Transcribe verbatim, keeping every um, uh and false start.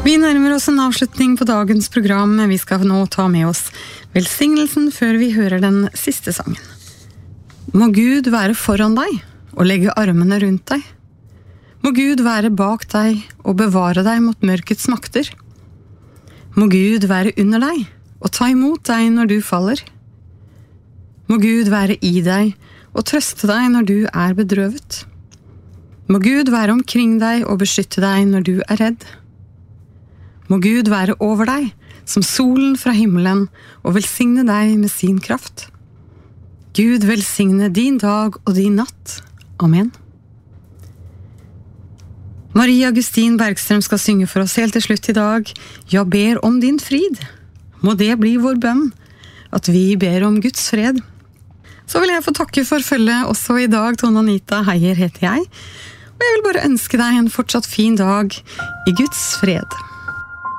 Vi nærmer oss en avslutning på dagens program, men vi skal nå ta med oss velsignelsen før vi hører den siste sangen. Må Gud være foran deg og legge armene rundt deg. Må Gud være bak deg og bevare deg mot mørkets makter. Må Gud være under deg og ta imot deg når du faller. Må Gud være i deg og trøste deg når du er bedrøvet. Må Gud være omkring deg og beskytte deg når du er redd. Må Gud være over deg, som solen fra himmelen, og velsigne deg med sin kraft. Gud velsigne din dag og din natt. Amen. Marie Augustin Bergstrøm skal synge for oss helt til slutt i dag. Jeg ber om din frid. Må det bli vår bønn, at vi ber om Guds fred. Så vil jeg få takke for følget også i dag. Tone Anita Heier heter jeg. Og jeg vil bare ønske deg en fortsatt fin dag i Guds fred.